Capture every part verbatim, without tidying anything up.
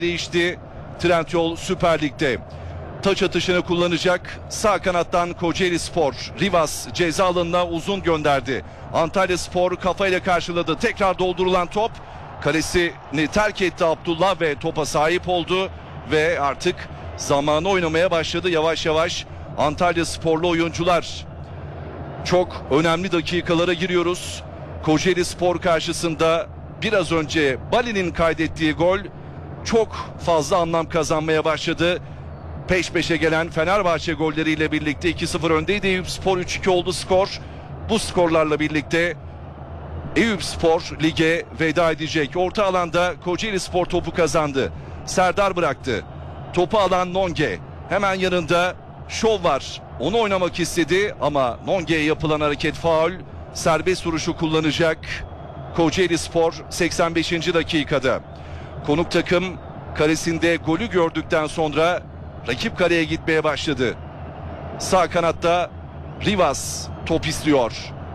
değişti. Trendyol Süper Lig'de taç atışını kullanacak. Sağ kanattan Kocaelispor Rivas ceza alanına uzun gönderdi. Antalyaspor kafayla karşıladı. Tekrar doldurulan top kalesini terk etti Abdullah ve topa sahip oldu ve artık zamanı oynamaya başladı yavaş yavaş Antalyasporlu oyuncular. Çok önemli dakikalara giriyoruz. Kocaelispor karşısında biraz önce Bali'nin kaydettiği gol çok fazla anlam kazanmaya başladı. Peş peşe gelen Fenerbahçe golleriyle birlikte iki sıfır öndeydi Eyüpspor, üç iki oldu skor. Bu skorlarla birlikte Eyüpspor lige veda edecek. Orta alanda Kocaelispor topu kazandı. Serdar bıraktı. Topu alan Nonge. Hemen yanında Şov var. Onu oynamak istedi ama Nonge'ye yapılan hareket faul. Serbest vuruşu kullanacak Kocaelispor seksen beşinci dakikada. Konuk takım kalesinde golü gördükten sonra rakip kaleye gitmeye başladı. Sağ kanatta Rivas top istiyor.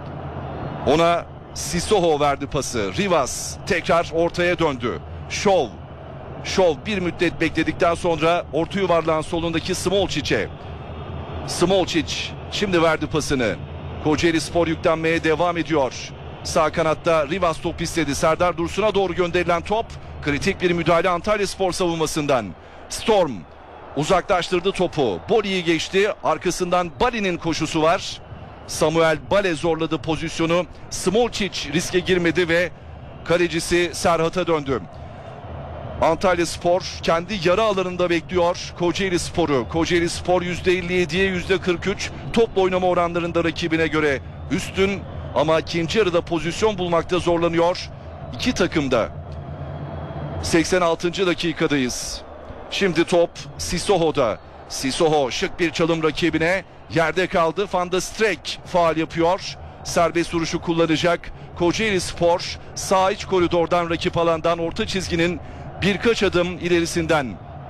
Ona Sissoko verdi pası. Rivas tekrar ortaya döndü. Şov. Şov bir müddet bekledikten sonra orta yuvarlağın solundaki Smolčić'e. Smolčić şimdi verdi pasını. Kocaelispor yüklenmeye devam ediyor. Sağ kanatta Rivas top istedi. Serdar Dursun'a doğru gönderilen top. Kritik bir müdahale Antalyaspor savunmasından. Storm uzaklaştırdı topu. Boli'yi geçti. Arkasından Bali'nin koşusu var. Samuel Bale zorladı pozisyonu. Smolčić riske girmedi ve kalecisi Serhat'a döndü. Antalyaspor kendi yarı alanında bekliyor Kocaelispor'u. Kocaelispor yüzde elli yediye yüzde kırk üç topla oynama oranlarında rakibine göre üstün ama ikinci yarıda pozisyon bulmakta zorlanıyor. İki takım da. seksen altıncı dakikadayız. Şimdi top Sissoko'da. Sissoko şık bir çalım rakibine, yerde kaldı. Van de Streek faul yapıyor. Serbest vuruşu kullanacak Kocaelispor sağ iç koridordan, rakip alandan, orta çizginin birkaç adım ilerisinden.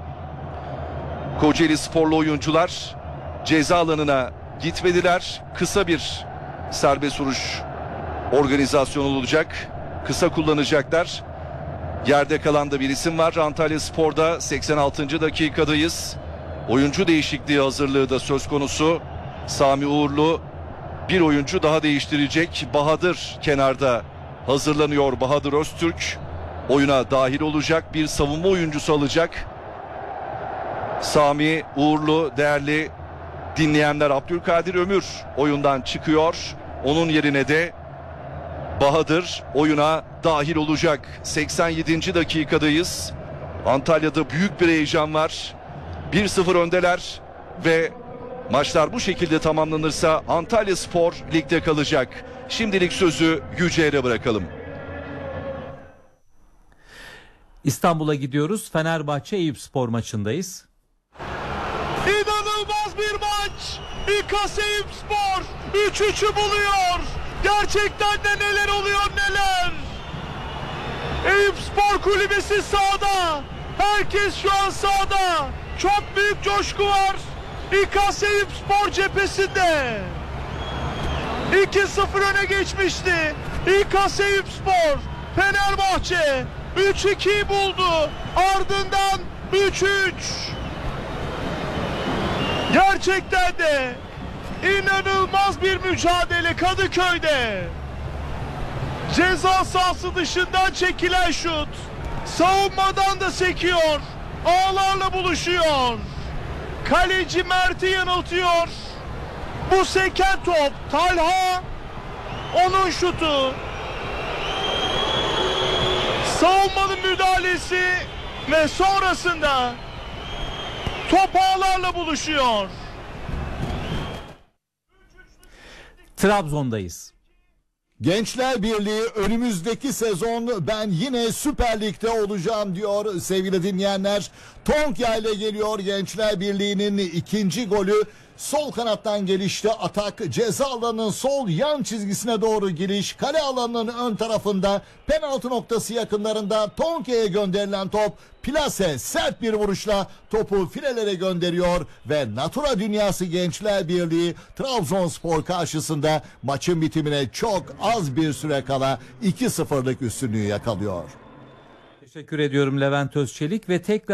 Kocaelisporlu oyuncular ceza alanına gitmediler. Kısa bir serbest vuruş organizasyonu olacak. Kısa kullanacaklar. Yerde kalan da bir isim var. Antalyaspor'da seksen altıncı dakikadayız. Oyuncu değişikliği hazırlığı da söz konusu. Sami Uğurlu bir oyuncu daha değiştirecek. Bahadır kenarda hazırlanıyor. Bahadır Öztürk oyuna dahil olacak. Bir savunma oyuncusu alacak. Sami Uğurlu değerli dinleyenler, Abdülkadir Ömür oyundan çıkıyor. Onun yerine de Bahadır oyuna dahil olacak. seksen yedinci dakikadayız. Antalya'da büyük bir heyecan var. bir sıfır öndeler ve maçlar bu şekilde tamamlanırsa Antalyaspor ligde kalacak. Şimdilik sözü Yüce'ye bırakalım. İstanbul'a gidiyoruz. Fenerbahçe Eyüpspor maçındayız. İnanılmaz bir maç. İKAS Eyüpspor üç üçü buluyor. Gerçekten de neler oluyor neler. Eyüpspor kulübesi sahada. Herkes şu an sahada. Çok büyük coşku var İKAS Eyüpspor cephesinde. iki sıfır öne geçmişti İKAS Eyüpspor. Fenerbahçe üç ikiyi buldu. Ardından üç üç. Gerçekten de inanılmaz bir mücadele Kadıköy'de. Ceza sahası dışından çekilen şut. Savunmadan da sekiyor. Ağlarla buluşuyor. Kaleci Mert'i yanıltıyor. Bu seken top Talha. Onun şutu. Savunmanın müdahalesi ve sonrasında top ağlarla buluşuyor. Trabzon'dayız. Gençler Birliği önümüzdeki sezon ben yine Süper Lig'de olacağım diyor sevgili dinleyenler. Tonkya ile geliyor Gençler Birliği'nin ikinci golü. Sol kanattan gelişte atak, ceza alanının sol yan çizgisine doğru giriş, kale alanının ön tarafında penaltı noktası yakınlarında Tonkya'ya gönderilen top, plase sert bir vuruşla topu filelere gönderiyor ve Natura Dünyası Gençler Birliği Trabzonspor karşısında maçın bitimine çok az bir süre kala iki sıfırlık üstünlüğü yakalıyor. Teşekkür ediyorum Levent Özçelik ve tekrar